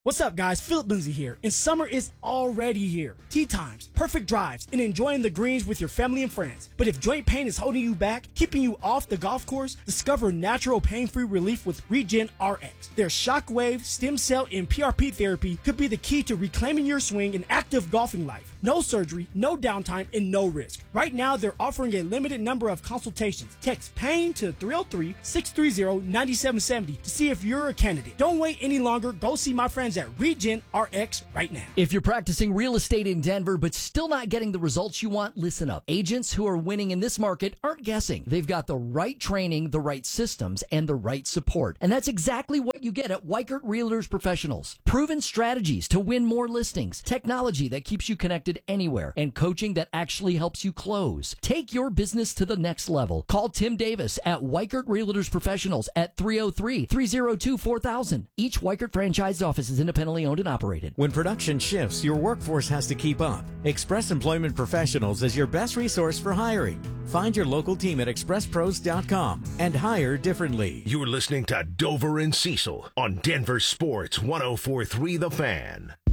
What's up, guys? Philip Lindsay here, and summer is already here. Tee times, perfect drives, and enjoying the greens with your family and friends. But if joint pain is holding you back, keeping you off the golf course, discover natural pain-free relief with Regen RX. Their shockwave, stem cell, and PRP therapy could be the key to reclaiming your swing and active golfing life. No surgery, no downtime, and no risk. Right now, they're offering a limited number of consultations. Text PAIN to 303-630-9770 to see if you're a candidate. Don't wait any longer. Go see my friends at Regen RX right now. If you're practicing real estate in Denver but still not getting the results you want, listen up. Agents who are winning in this market aren't guessing. They've got the right training, the right systems, and the right support. And that's exactly what you get at Weichert Realtors Professionals. Proven strategies to win more listings, technology that keeps you connected anywhere, and coaching that actually helps you close. Take your business to the next level. Call Tim Davis at Weichert Realtors Professionals at 303-302-4000. Each Weichert franchised office is independently owned and operated. When production shifts, your workforce has to keep up. Express Employment Professionals is your best resource for hiring. Find your local team at expresspros.com and hire differently. You're listening to Dover and Cecil on Denver Sports 104.3 The Fan.